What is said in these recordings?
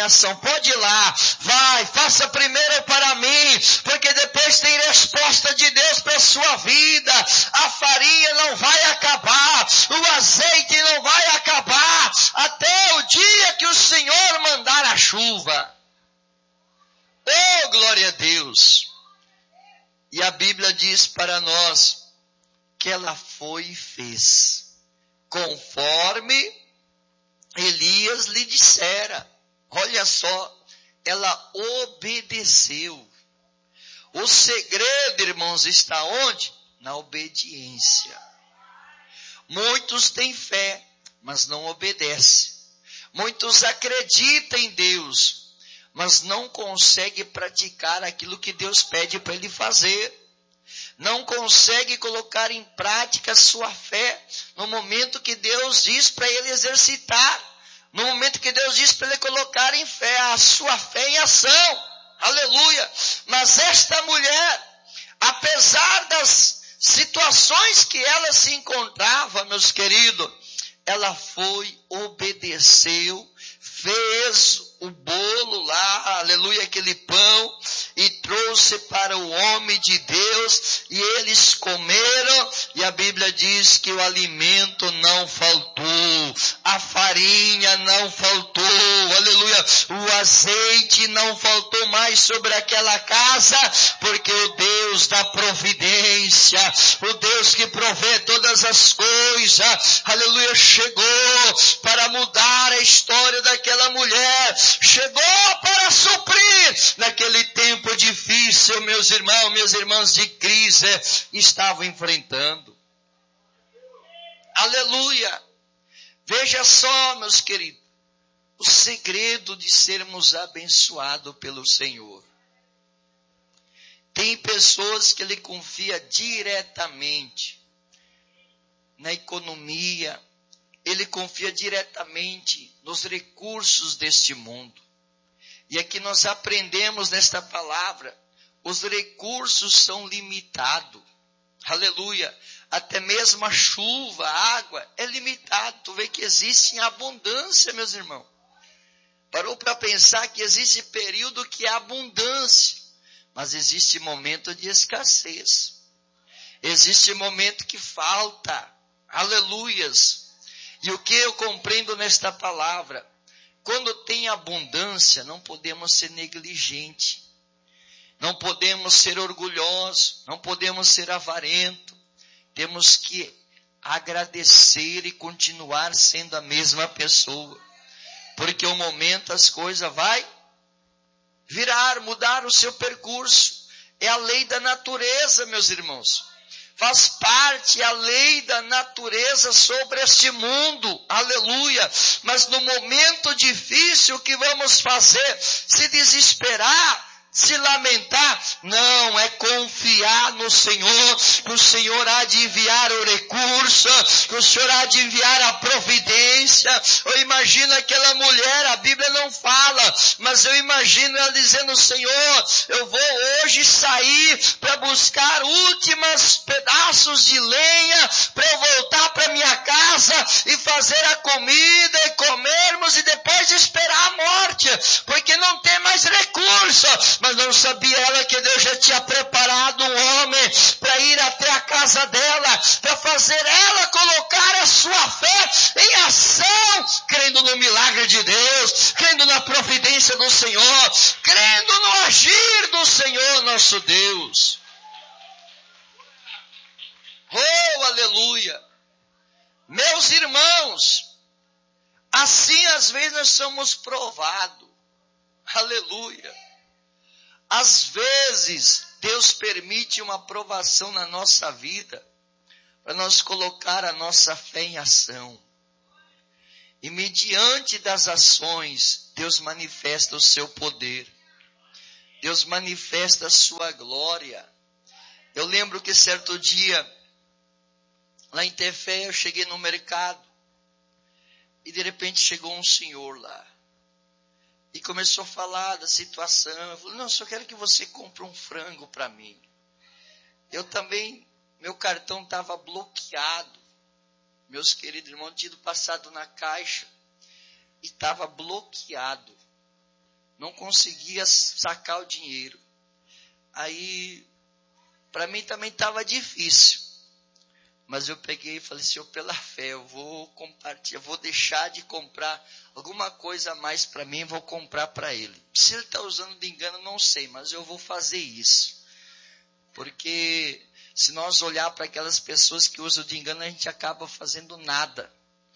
ação. Pode ir lá, vai, faça primeiro para mim, porque depois tem resposta de Deus para a sua vida. A farinha não vai acabar, o azeite não vai acabar, até o dia que o Senhor mandar a chuva. Oh, glória a Deus! E a Bíblia diz para nós que ela foi e fez, conforme Elias lhe dissera. Olha só, ela obedeceu. O segredo, irmãos, está onde? Na obediência. Muitos têm fé, mas não obedecem. Muitos acreditam em Deus, mas não conseguem praticar aquilo que Deus pede para ele fazer. Não consegue colocar em prática a sua fé no momento que Deus diz para ele exercitar. No momento que Deus diz para ele colocar em fé, a sua fé em ação. Aleluia! Mas esta mulher, apesar das situações que ela se encontrava, meus queridos, ela foi, obedeceu, fez o bolo lá, aleluia, aquele pão, e trouxe para o homem de Deus, e eles comeram, e a Bíblia diz que o alimento não faltou, a farinha não faltou, aleluia, o azeite não faltou mais sobre aquela casa, porque o Deus da providência, o Deus que provê todas as coisas, aleluia, chegou para mudar a história daquela mulher, chegou para suprir naquele tempo difícil, meus irmãos, minhas irmãs, de crise estavam enfrentando. Aleluia! Veja só, meus queridos, o segredo de sermos abençoados pelo Senhor. Tem pessoas que ele confia diretamente na economia, ele confia diretamente nos recursos deste mundo. E aqui nós aprendemos nesta palavra, os recursos são limitados. Aleluia! Até mesmo a chuva, a água é limitado. Tu vê que existe em abundância, meus irmãos. Parou para pensar que existe período que é abundância, mas existe momento de escassez. Existe momento que falta. Aleluias! E o que eu compreendo nesta palavra? Quando tem abundância, não podemos ser negligentes. Não podemos ser orgulhosos. Não podemos ser avarentos. Temos que agradecer e continuar sendo a mesma pessoa. Porque o momento as coisas vai virar, mudar o seu percurso. É a lei da natureza, meus irmãos. Faz parte a lei da natureza sobre este mundo, aleluia, mas no momento difícil, o que vamos fazer? Se desesperar, se lamentar? Não, é confiar no Senhor, que o Senhor há de enviar o recurso, que o Senhor há de enviar a providência. Eu imagino aquela mulher, a Bíblia não fala, mas eu imagino ela dizendo: Senhor, eu vou hoje sair para buscar últimos pedaços de lenha, para eu voltar para minha casa e fazer a comida e comermos e depois esperar a morte, porque não tem mais recurso. Mas não sabia ela que Deus já tinha preparado um homem para ir até a casa dela, para fazer ela colocar a sua fé em ação, crendo no milagre de Deus, crendo na providência do Senhor, crendo no agir do Senhor nosso Deus. Oh, aleluia! Meus irmãos, assim às vezes nós somos provados. Aleluia! Às vezes, Deus permite uma provação na nossa vida, para nós colocar a nossa fé em ação. E mediante das ações, Deus manifesta o seu poder. Deus manifesta a sua glória. Eu lembro que certo dia, lá em Tefé, eu cheguei no mercado, e de repente chegou um senhor lá. E começou a falar da situação. Eu falei: não, só quero que você compre um frango para mim. Eu também, meu cartão estava bloqueado. Meus queridos irmãos, tinham passado na caixa e estava bloqueado. não conseguia sacar o dinheiro. Aí, para mim também estava difícil. Mas eu peguei e falei, Senhor, pela fé, eu vou compartilhar, vou deixar de comprar alguma coisa a mais para mim e vou comprar para ele. Se ele está usando de engano, não sei, mas eu vou fazer isso. Porque se nós olhar para aquelas pessoas que usam de engano, a gente acaba fazendo nada.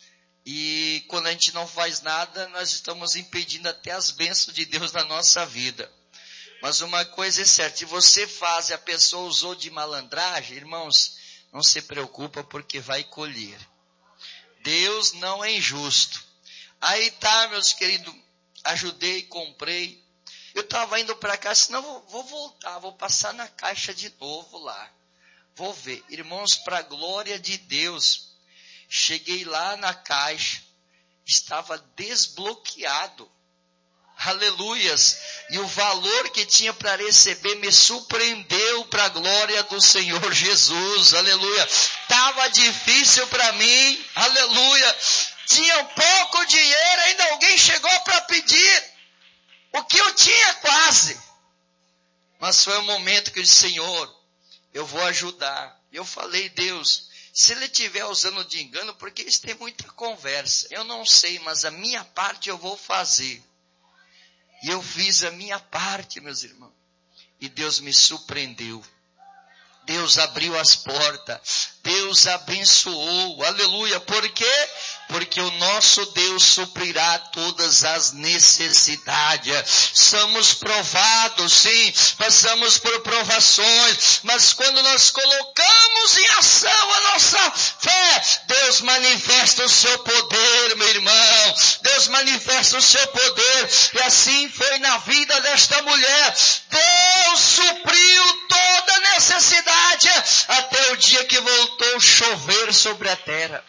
E quando a gente não faz nada, nós estamos impedindo até as bênçãos de Deus na nossa vida. Mas uma coisa é certa, se você faz e a pessoa usou de malandragem, irmãos, não se preocupa porque vai colher. Deus não é injusto. Aí tá, meus queridos, ajudei, comprei. Eu estava indo para cá, senão vou voltar, vou passar na caixa de novo lá. Vou ver. Irmãos, para a glória de Deus, cheguei lá na caixa, estava desbloqueado. Aleluias. E o valor que tinha para receber me surpreendeu para a glória do Senhor Jesus. Aleluia. Estava difícil para mim. Aleluia. Tinha pouco dinheiro, ainda alguém chegou para pedir. O que eu tinha quase. Mas foi um momento que eu disse, Senhor, eu vou ajudar. Eu falei, Deus, se ele estiver usando de engano, porque isso tem muita conversa. Eu não sei, mas a minha parte eu vou fazer. E eu fiz a minha parte, meus irmãos. E Deus me surpreendeu. Deus abriu as portas. Deus abençoou. Aleluia. Por quê? Porque o nosso Deus suprirá todas as necessidades. Somos provados, sim. Passamos por provações. Mas quando nós colocamos em ação a nossa fé, Deus manifesta o seu poder, meu irmão. Deus manifesta o seu poder. E assim foi na vida desta mulher. Deus supriu toda a necessidade até o dia que voltou a chover sobre a terra.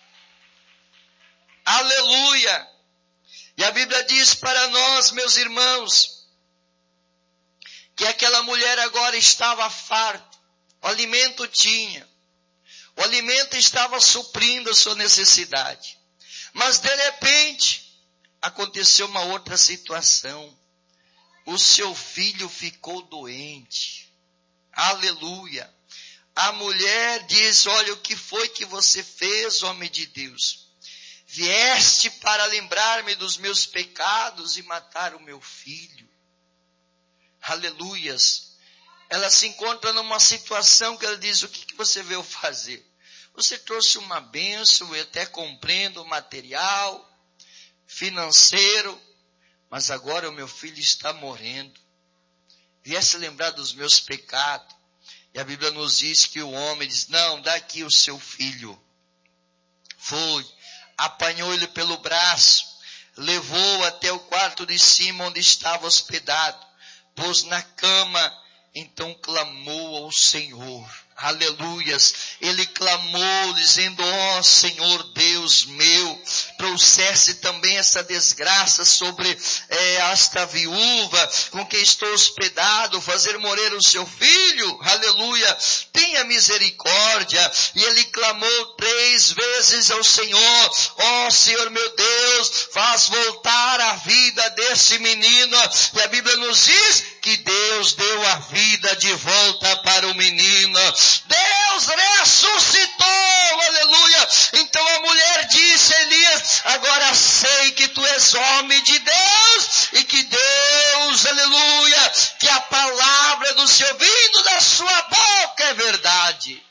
Aleluia! E a Bíblia diz para nós, meus irmãos, que aquela mulher agora estava farta. O alimento tinha. O alimento estava suprindo a sua necessidade. Mas de repente, aconteceu uma outra situação. O seu filho ficou doente. Aleluia. A mulher diz, olha, o que foi que você fez, homem de Deus? Vieste para lembrar-me dos meus pecados e matar o meu filho. Aleluias. Ela se encontra numa situação que ela diz, o que você veio fazer? Você trouxe uma bênção, eu até compreendo, material, financeiro, mas agora o meu filho está morrendo. Viesse lembrar dos meus pecados. E a Bíblia nos diz que o homem diz, não, dá aqui o seu filho. Foi, apanhou ele pelo braço, levou até o quarto de cima onde estava hospedado, pôs na cama, então clamou ao Senhor. Aleluias. Ele clamou dizendo, ó Senhor Deus meu, trouxesse também essa desgraça sobre esta viúva com quem estou hospedado, fazer morrer o seu filho. Aleluia. Tenha misericórdia. E ele clamou 3 vezes ao Senhor, ó Senhor meu Deus, faz voltar a vida desse menino. E a Bíblia nos diz que Deus deu a vida de volta para o menino. Deus ressuscitou, aleluia. Então a mulher disse a Elias, agora sei que tu és homem de Deus e que Deus, aleluia, que a palavra do Senhor vindo da sua boca é verdade.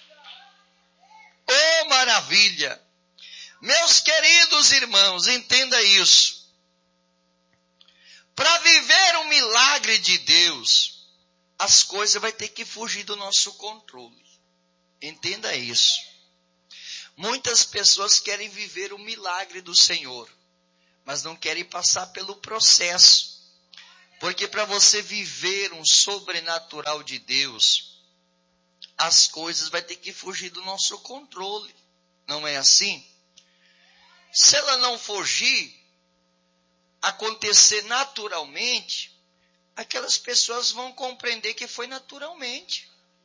Oh, maravilha. Meus queridos irmãos, entenda isso. Para viver um milagre de Deus, as coisas vão ter que fugir do nosso controle. Entenda isso. Muitas pessoas querem viver o milagre do Senhor, mas não querem passar pelo processo. Porque para você viver um sobrenatural de Deus, as coisas vão ter que fugir do nosso controle. Não é assim? Se ela não fugir, acontecer naturalmente, aquelas pessoas vão compreender que foi naturalmente.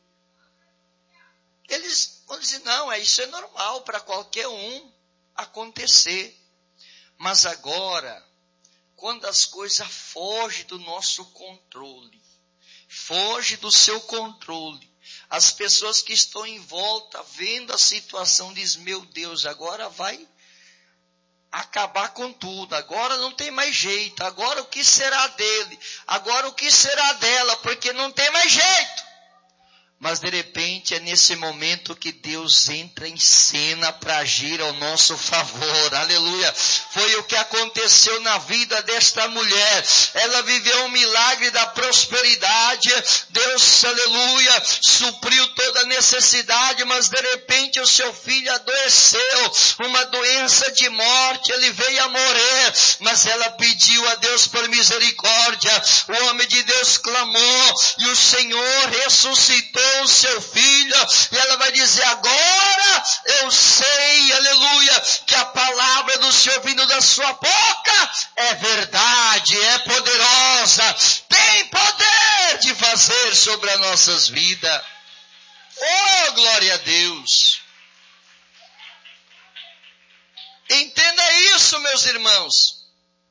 Eles vão dizer, não, isso é normal para qualquer um acontecer. Mas agora, quando as coisas fogem do nosso controle, foge do seu controle, as pessoas que estão em volta, vendo a situação, dizem, meu Deus, agora vai acabar com tudo, agora não tem mais jeito, agora o que será dele, agora o que será dela, porque não tem mais jeito. Mas de repente é nesse momento que Deus entra em cena para agir ao nosso favor, aleluia. Foi o que aconteceu na vida desta mulher. Ela viveu um milagre da prosperidade. Deus, aleluia, supriu toda a necessidade, mas de repente o seu filho adoeceu, uma doença de morte, ele veio a morrer, mas ela pediu a Deus por misericórdia. O homem de Deus clamou e o Senhor ressuscitou o seu filho, e ela vai dizer, agora eu sei, aleluia, que a palavra do Senhor vindo da sua boca é verdade, é poderosa, tem poder de fazer sobre as nossas vidas. Oh, glória a Deus! Entenda isso, meus irmãos.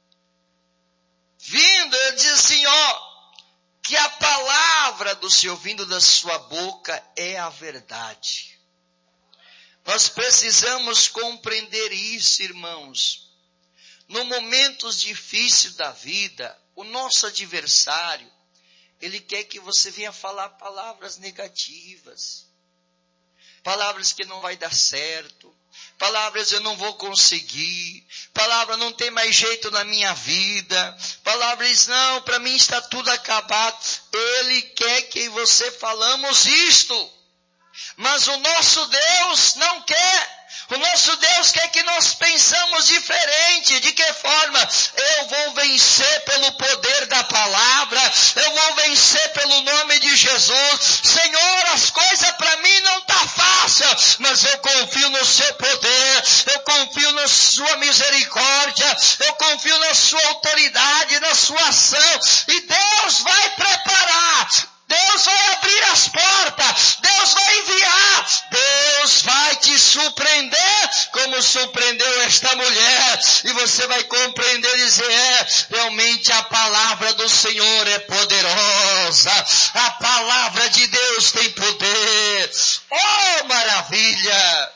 Vindo, ele diz assim, que a palavra do Senhor vindo da sua boca é a verdade. Nós precisamos compreender isso, irmãos. No momentos difíceis da vida, o nosso adversário, ele quer que você venha falar palavras negativas. Palavras que não vai dar certo. Palavras eu não vou conseguir. Palavra não tem mais jeito na minha vida. Palavras não, para mim está tudo acabado. Ele quer que você falamos isto. Mas o nosso Deus não quer. O nosso Deus quer que nós pensamos diferente. De que forma? Eu vou vencer pelo poder da palavra. Eu vou vencer pelo nome de Jesus. Senhor, as coisas para mim não tá fácil, mas eu confio no seu poder. Eu confio na sua misericórdia. Eu confio na sua autoridade, na sua ação. E Deus vai preparar. Deus vai abrir as portas, Deus vai enviar, Deus vai te surpreender, como surpreendeu esta mulher, e você vai compreender e dizer, realmente a palavra do Senhor é poderosa, a palavra de Deus tem poder, oh maravilha,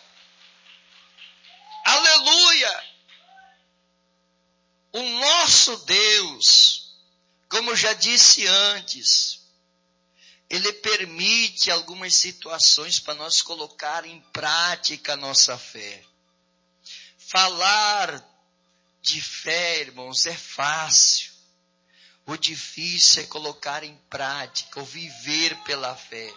aleluia, o nosso Deus, como já disse antes, Ele permite algumas situações para nós colocar em prática a nossa fé. Falar de fé, irmãos, é fácil. O difícil é colocar em prática, ou viver pela fé.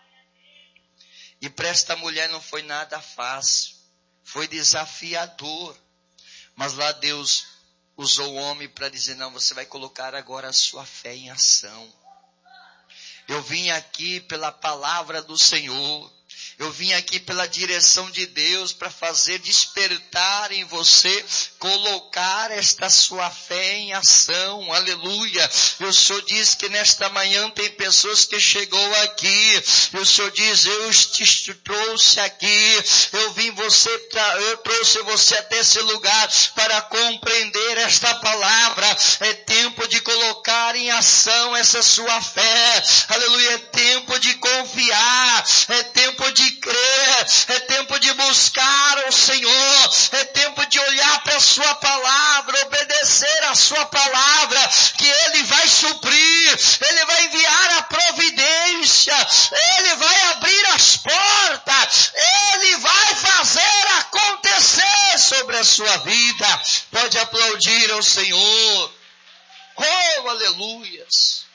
E para esta mulher não foi nada fácil. Foi desafiador. Mas lá Deus usou o homem para dizer, não, você vai colocar agora a sua fé em ação. Eu vim aqui pela palavra do Senhor. Eu vim aqui pela direção de Deus para fazer despertar em você, colocar esta sua fé em ação, aleluia. E o Senhor diz que nesta manhã tem pessoas que chegou aqui, e o Senhor diz, eu te trouxe aqui, eu trouxe você até esse lugar para compreender esta palavra. É tempo de colocar em ação essa sua fé, aleluia, é tempo de confiar, é tempo de crer, é tempo de buscar o Senhor, é tempo de olhar para a sua palavra, obedecer a sua palavra, que Ele vai suprir, Ele vai enviar a providência, Ele vai abrir as portas, Ele vai fazer acontecer sobre a sua vida. Pode aplaudir ao Senhor. Oh, aleluias!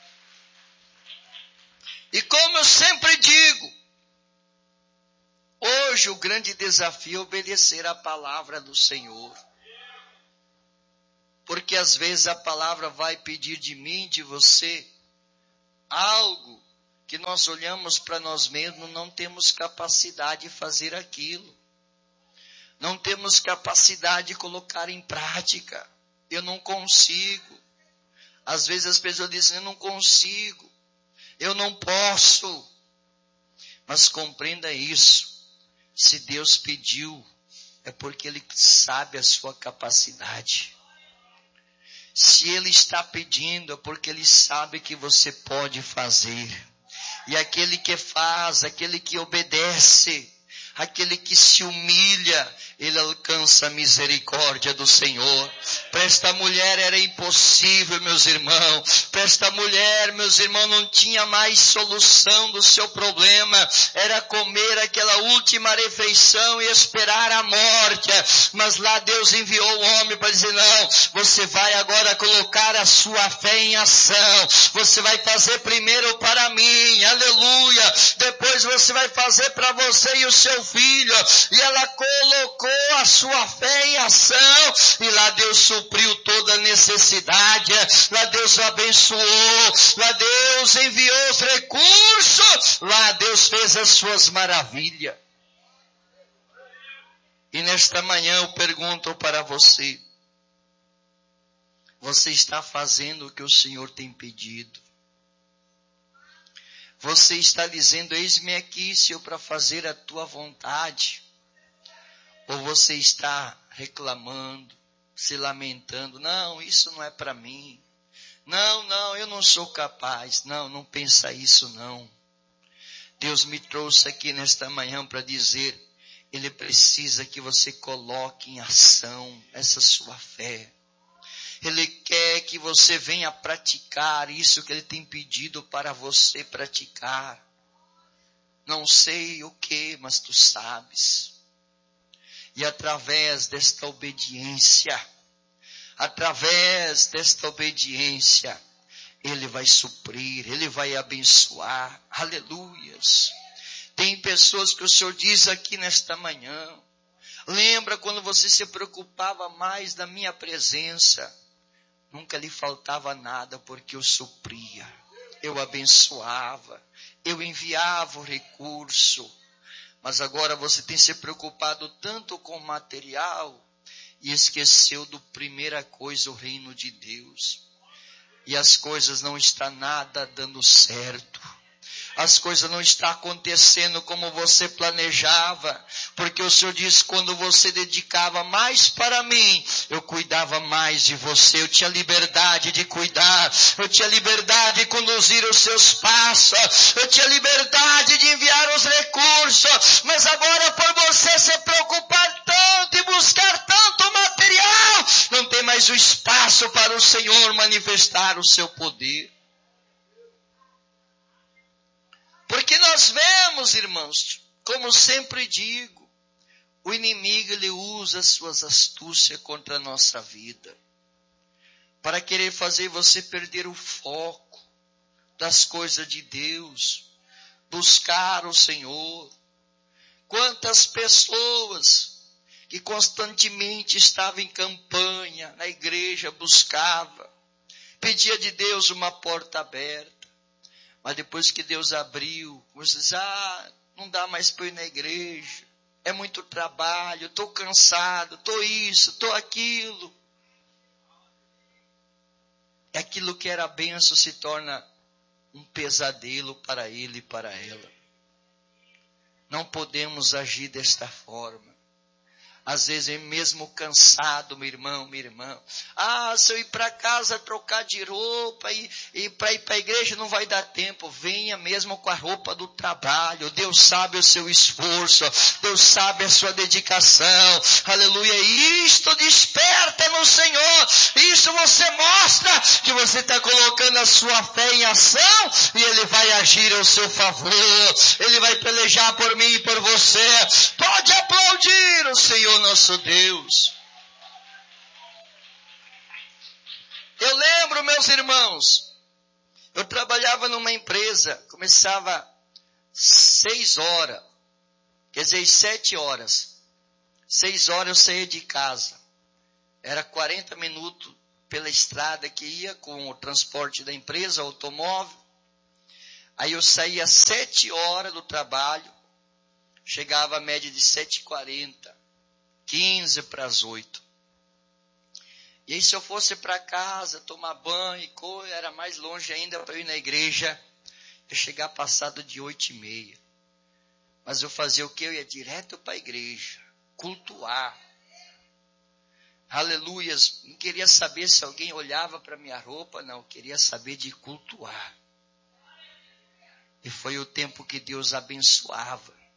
E como eu sempre digo, hoje o grande desafio é obedecer a palavra do Senhor. Porque às vezes a palavra vai pedir de mim, de você, algo que nós olhamos para nós mesmos, não temos capacidade de fazer aquilo. Não temos capacidade de colocar em prática. Eu não consigo. Às vezes as pessoas dizem, eu não consigo. Eu não posso. Mas compreenda isso. Se Deus pediu, é porque Ele sabe a sua capacidade. Se Ele está pedindo, é porque Ele sabe que você pode fazer. E aquele que faz, aquele que obedece, aquele que se humilha, ele alcança a misericórdia do Senhor. Para esta mulher era impossível, meus irmãos. Para esta mulher, meus irmãos, não tinha mais solução do seu problema. Era comer aquela última refeição e esperar a morte. Mas lá Deus enviou o homem para dizer, não, você vai agora colocar a sua fé em ação. Você vai fazer primeiro para mim, aleluia. Depois você vai fazer para você e o seu filho. E ela colocou a sua fé em ação, e lá Deus supriu toda a necessidade, lá Deus abençoou, lá Deus enviou os recursos, lá Deus fez as suas maravilhas. E nesta manhã eu pergunto para você, você está fazendo o que o Senhor tem pedido? Você está dizendo, eis-me aqui, Senhor, para fazer a tua vontade? Ou você está reclamando, se lamentando, não, isso não é para mim. Não, eu não sou capaz. Não pensa isso não. Deus me trouxe aqui nesta manhã para dizer, Ele precisa que você coloque em ação essa sua fé. Ele quer que você venha praticar isso que Ele tem pedido para você praticar. Não sei o que, mas tu sabes. E através desta obediência, Ele vai suprir, Ele vai abençoar. Aleluias. Tem pessoas que o Senhor diz aqui nesta manhã, lembra quando você se preocupava mais da minha presença? Nunca lhe faltava nada, porque eu supria, eu abençoava, eu enviava o recurso. Mas agora você tem se preocupado tanto com o material e esqueceu do primeira coisa, o reino de Deus. E as coisas não estão nada dando certo. As coisas não estão acontecendo como você planejava, porque o Senhor diz, quando você dedicava mais para mim, eu cuidava mais de você, eu tinha liberdade de cuidar, eu tinha liberdade de conduzir os seus passos, eu tinha liberdade de enviar os recursos, mas agora por você se preocupar tanto e buscar tanto material, não tem mais o espaço para o Senhor manifestar o seu poder. Porque nós vemos, irmãos, como sempre digo, o inimigo ele usa as suas astúcias contra a nossa vida, para querer fazer você perder o foco das coisas de Deus, buscar o Senhor. Quantas pessoas que constantemente estavam em campanha, na igreja, buscava, pedia de Deus uma porta aberta. Mas depois que Deus abriu, você diz, não dá mais para ir na igreja, é muito trabalho, estou cansado, estou isso, estou aquilo. E aquilo que era bênção se torna um pesadelo para ele e para ela. Não podemos agir desta forma. Às vezes, mesmo cansado, meu irmão, minha irmã. Se eu ir para casa trocar de roupa e para ir para a igreja não vai dar tempo. Venha mesmo com a roupa do trabalho. Deus sabe o seu esforço. Deus sabe a sua dedicação. Aleluia. Isto desperta no Senhor. Isso você mostra que você está colocando a sua fé em ação e Ele vai agir ao seu favor. Ele vai pelejar por mim e por você. Pode aplaudir o Senhor nosso Deus. Eu lembro, meus irmãos, eu trabalhava numa empresa, começava 6 horas, quer dizer, 7 horas. 6 horas eu saía de casa. Era 40 minutos pela estrada que ia com o transporte da empresa, automóvel. Aí eu saía 7 horas do trabalho, chegava a média de 7h40. 15 para as 8. E aí se eu fosse para casa, tomar banho e coisa, era mais longe ainda para eu ir na igreja, eu chegar passado de 8h30. Mas eu fazia o quê? Eu ia direto para a igreja, cultuar. Aleluias. Não queria saber se alguém olhava para minha roupa, não. Queria saber de cultuar. E foi o tempo que Deus abençoava.